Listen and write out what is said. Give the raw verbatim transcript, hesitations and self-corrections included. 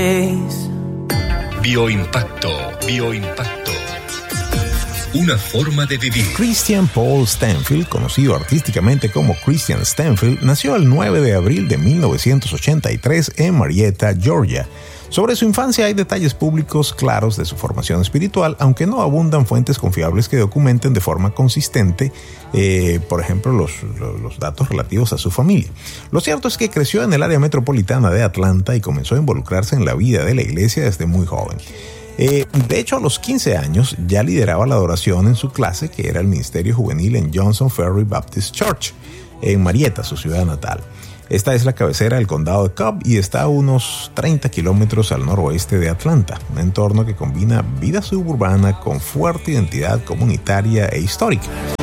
Bioimpacto, bioimpacto. Una forma de vivir. Christian Paul Stanfield, conocido artísticamente como Christian Stanfield, nació el nueve de abril de mil novecientos ochenta y tres en Marietta, Georgia. Sobre su infancia hay detalles públicos claros de su formación espiritual, aunque no abundan fuentes confiables que documenten de forma consistente, eh, por ejemplo, los, los, los datos relativos a su familia. Lo cierto es que creció en el área metropolitana de Atlanta y comenzó a involucrarse en la vida de la iglesia desde muy joven. Eh, de hecho, a los quince años ya lideraba la adoración en su clase, que era el ministerio juvenil en Johnson Ferry Baptist Church, en Marietta, su ciudad natal. Esta es la cabecera del condado de Cobb y está a unos treinta kilómetros al noroeste de Atlanta, un entorno que combina vida suburbana con fuerte identidad comunitaria e histórica.